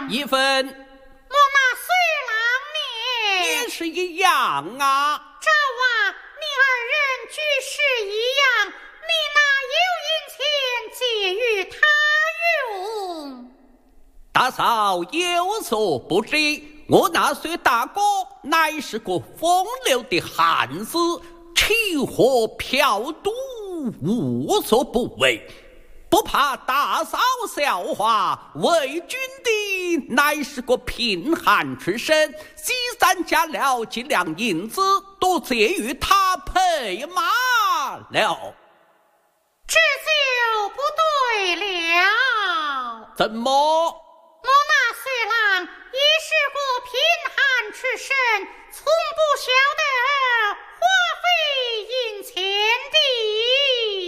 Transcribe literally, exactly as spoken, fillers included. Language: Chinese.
一分。 莫那随郎呢？ 也是一样啊。 这话你二人举事一样，你哪有银钱借与他用？ 大嫂有所不知，我那岁大哥乃是个风流的汉子，吃喝嫖赌无所不为，不怕大嫂笑话。为君的乃是个贫寒之身，积攒下了几两银子，都借与他配马了。 这就不对了。 怎么？